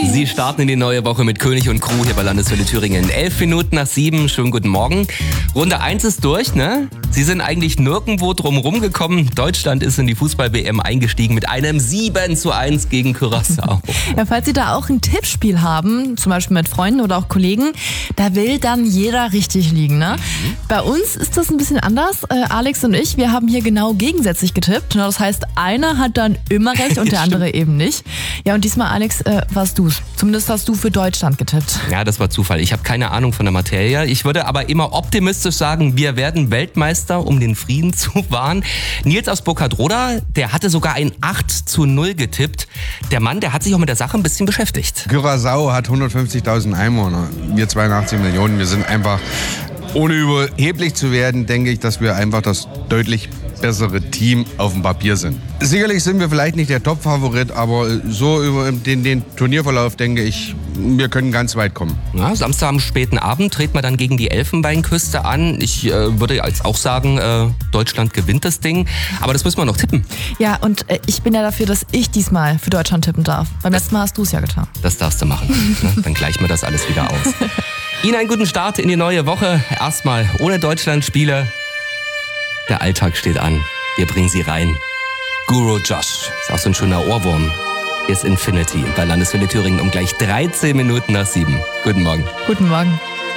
Sie starten in die neue Woche mit König und Crew hier bei Landeswelle Thüringen. 11 Minuten nach 7, schönen guten Morgen. Runde 1 ist durch, ne? Sie sind eigentlich nirgendwo drum rumgekommen. Deutschland ist in die Fußball-WM eingestiegen mit einem 7:1 gegen Curaçao. Ja, falls Sie da auch ein Tippspiel haben, zum Beispiel mit Freunden oder auch Kollegen, da will dann jeder richtig liegen, ne? Bei uns ist das ein bisschen anders. Alex und ich, wir haben hier genau gegensätzlich getippt. Das heißt, einer hat dann immer recht und der andere eben nicht. Ja, und diesmal, Alex, warst du's. Zumindest hast du für Deutschland getippt. Ja, das war Zufall. Ich habe keine Ahnung von der Materie. Ich würde aber immer optimistisch sagen, wir werden Weltmeister, um den Frieden zu wahren. Nils aus Burkhardroda, der hatte sogar ein 8:0 getippt. Der Mann, der hat sich auch mit der Sache ein bisschen beschäftigt. Curaçao hat 150.000 Einwohner. Wir 82 Millionen. Wir sind einfach, ohne überheblich zu werden, denke ich, dass wir einfach das deutlich bessere Team auf dem Papier sind. Sicherlich sind wir vielleicht nicht der Top-Favorit, aber so über den Turnierverlauf denke ich, wir können ganz weit kommen. Ja, Samstag am späten Abend treten wir dann gegen die Elfenbeinküste an. Ich würde jetzt auch sagen, Deutschland gewinnt das Ding. Aber das müssen wir noch tippen. Ja, und ich bin ja dafür, dass ich diesmal für Deutschland tippen darf. Beim letzten Mal hast du es ja getan. Das darfst du machen. Dann gleichen wir das alles wieder aus. Ihnen einen guten Start in die neue Woche. Erstmal ohne Deutschland-Spiele. Der Alltag steht an. Wir bringen sie rein. Guru Josh. Ist auch so ein schöner Ohrwurm. Hier ist Infinity bei Landeswelle Thüringen um gleich 13 Minuten nach 7. Guten Morgen. Guten Morgen.